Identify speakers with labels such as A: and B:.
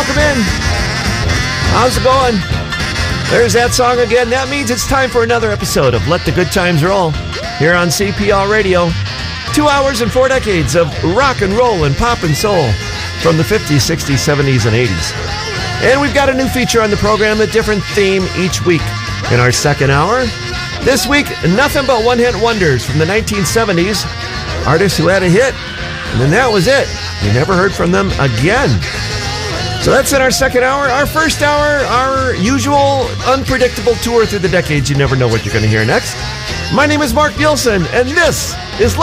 A: welcome in. How's it going? There's that song again. That means it's time for another episode of Let the Good Times Roll here on CPL Radio. 2 hours and 4 decades of rock and roll and pop and soul from the 50s, 60s, 70s, and 80s. And we've got a new feature on the program, a different theme each week. In our second hour, this week, nothing but one-hit wonders from the 1970s. Artists who had a hit, and then that was it. You never heard from them again. So that's in our second hour. Our first hour, our usual unpredictable tour through the decades. You never know what you're going to hear next. My name is Mark Nielsen, and this is